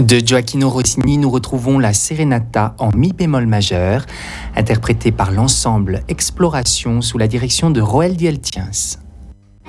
De Gioacchino Rossini, nous retrouvons la Serenata en mi bémol majeur, interprétée par l'ensemble Exploration sous la direction de Roel Dieltiens.